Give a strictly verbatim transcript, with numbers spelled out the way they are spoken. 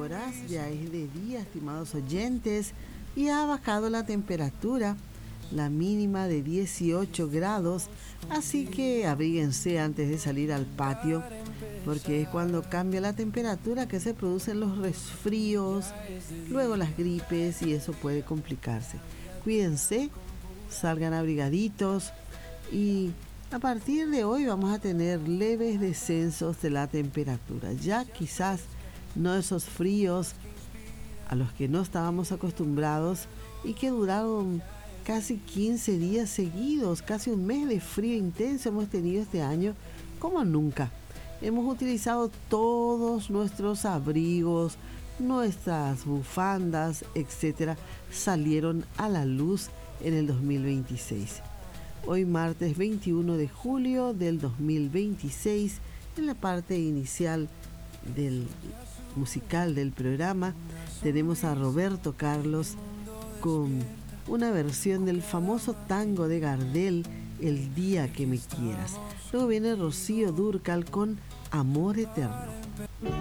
horas, ya es de día, estimados oyentes, y ha bajado la temperatura, la mínima de dieciocho grados, así que abríguense antes de salir al patio, porque es cuando cambia la temperatura que se producen los resfríos, luego las gripes y eso puede complicarse. Cuídense, salgan abrigaditos y a partir de hoy vamos a tener leves descensos de la temperatura. Ya quizás no esos fríos a los que no estábamos acostumbrados y que duraron casi quince días seguidos, casi un mes de frío intenso hemos tenido este año como nunca. Hemos utilizado todos nuestros abrigos, nuestras bufandas, etcétera, salieron a la luz en el dos mil veintiséis. Hoy martes veintiuno de julio del dos mil veintiséis, en la parte inicial del musical del programa, tenemos a Roberto Carlos con una versión del famoso tango de Gardel, El día que me quieras. Luego viene Rocío Dúrcal con Amor Eterno.